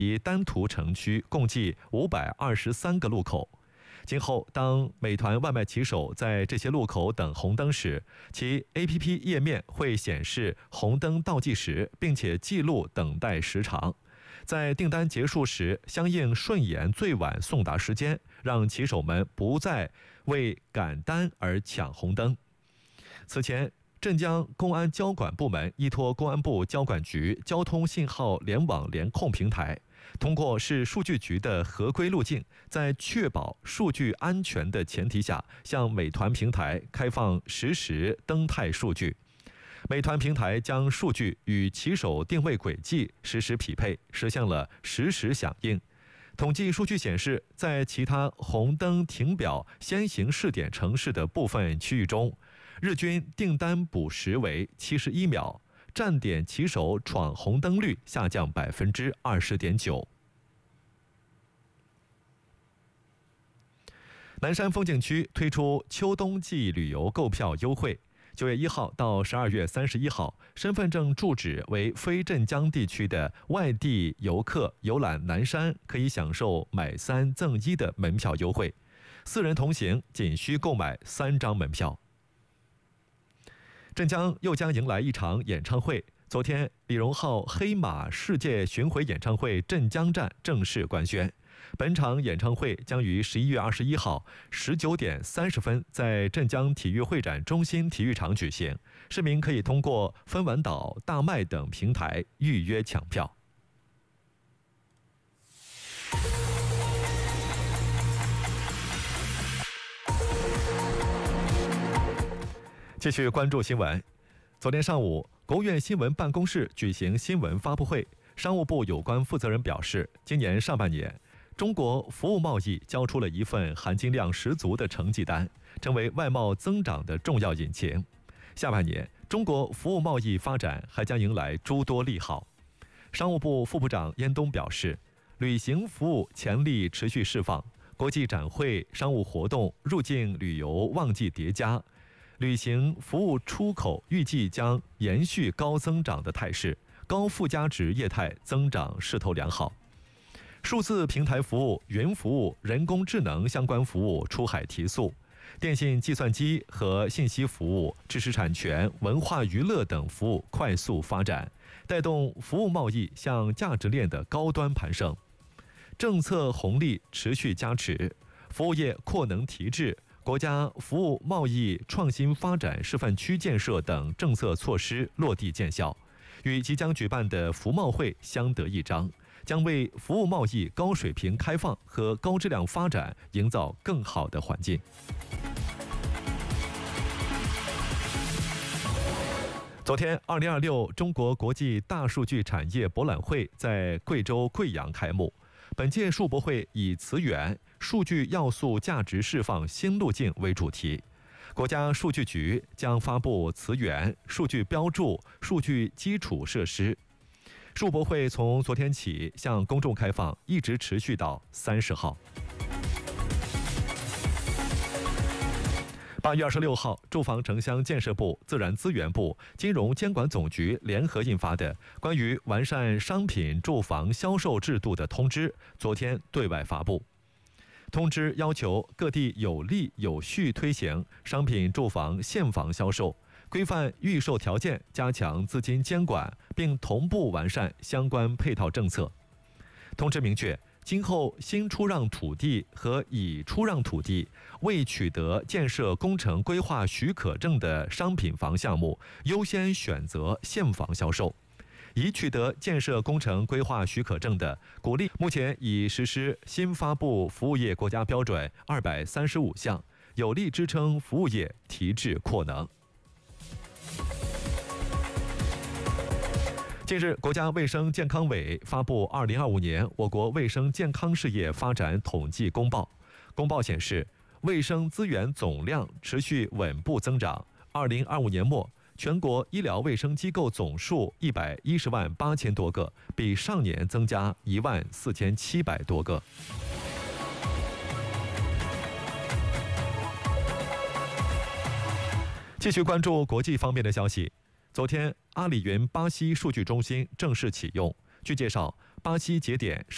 已单图城区共计523个路口。今后，当美团外卖骑手在这些路口等红灯时，其 APP 页面会显示红灯倒计时，并且记录等待时长。在订单结束时，相应顺延最晚送达时间，让骑手们不再为赶单而抢红灯。此前，镇江公安交管部门依托公安部交管局交通信号联网联控平台，通过市数据局的合规路径，在确保数据安全的前提下，向美团平台开放实时登态数据。美团平台将数据与骑手定位轨迹实时匹配，实现了实时响应。统计数据显示，在其他红灯停表先行试点城市的部分区域中，日均订单补时为71秒，站点骑手闯红灯率下降20.9%。南山风景区推出秋冬季旅游购票优惠，9月1号到12月31号，身份证住址为非镇江地区的外地游客游览南山，可以享受买3赠1的门票优惠，4人同行仅需购买3张门票。镇江又将迎来一场演唱会。昨天，李荣浩黑马世界巡回演唱会镇江站正式官宣。本场演唱会将于11月21号19点30分在镇江体育会展中心体育场举行，市民可以通过分晚岛、大麦等平台预约抢票。继续关注新闻。昨天上午，国务院新闻办公室举行新闻发布会，商务部有关负责人表示，今年上半年，中国服务贸易交出了一份含金量十足的成绩单，成为外贸增长的重要引擎。下半年，中国服务贸易发展还将迎来诸多利好。商务部副部长燕东表示，旅行服务潜力持续释放，国际展会、商务活动、入境旅游旺季叠加，旅行服务出口预计将延续高增长的态势，高附加值业态增长势头良好。数字平台服务、云服务、人工智能相关服务出海提速，电信、计算机和信息服务、知识产权、文化娱乐等服务快速发展，带动服务贸易向价值链的高端攀升。政策红利持续加持，服务业扩能提质，国家服务贸易创新发展示范区建设等政策措施落地见效，与即将举办的服贸会相得益彰，将为服务贸易高水平开放和高质量发展营造更好的环境。昨天，2026中国国际大数据产业博览会在贵州贵阳开幕。本届数博会以词源数据要素价值释放新路径为主题，国家数据局将发布词源、数据标注、数据基础设施。数博会从昨天起向公众开放，一直持续到30号。8月26号，住房城乡建设部、自然资源部、金融监管总局联合印发的关于完善商品住房销售制度的通知，昨天对外发布。通知要求各地有力有序推行商品住房现房销售，规范预售条件，加强资金监管，并同步完善相关配套政策。通知明确，今后新出让土地和已出让土地未取得建设工程规划许可证的商品房项目，优先选择现房销售；已取得建设工程规划许可证的，鼓励。目前已实施新发布服务业国家标准235项，有力支撑服务业提质扩能。近日，国家卫生健康委发布2025年我国卫生健康事业发展统计公报。公报显示，卫生资源总量持续稳步增长。2025年末，全国医疗卫生机构总数110万8千多个，比上年增加1万4700多个。继续关注国际方面的消息。昨天，阿里云巴西数据中心正式启用。据介绍，巴西节点是